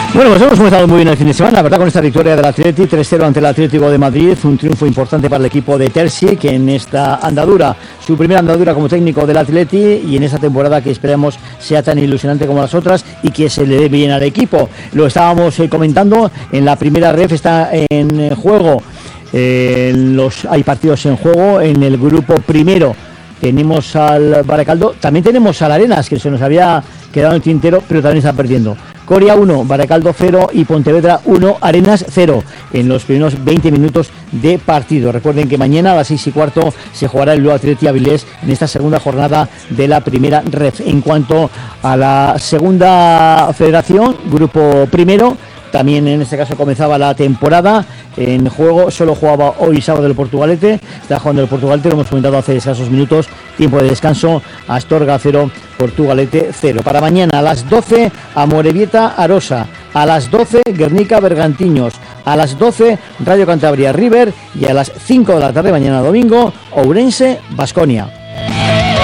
Bueno, pues hemos comenzado muy bien el fin de semana, la verdad, con esta victoria del Atleti 3-0 ante el Atlético de Madrid, un triunfo importante para el equipo de Terzi, que en esta andadura, su primera andadura como técnico del Atleti, y en esta temporada que esperamos sea tan ilusionante como las otras y que se le dé bien al equipo. Lo estábamos comentando, en la primera ref está en juego, hay partidos en juego en el grupo primero. Tenemos al Baracaldo, también tenemos al Arenas, que se nos había quedado en el tintero, pero también está perdiendo. Coria 1, Baracaldo 0 y Pontevedra 1, Arenas 0 en los primeros 20 minutos de partido. Recuerden que mañana a las 6:15 se jugará el Lugo Athletic Avilés en esta segunda jornada de la primera ref. En cuanto a la segunda federación, grupo primero, también en este caso comenzaba la temporada. En juego solo jugaba hoy sábado el Portugalete, está jugando el Portugalete, lo hemos comentado hace escasos minutos. Tiempo de descanso, Astorga 0, Portugalete 0. Para mañana a las 12, Amorebieta Arosa, a las 12, Guernica Bergantiños, a las 12, Rayo Cantabria River, y a las 5 de la tarde mañana domingo, Ourense Baskonia.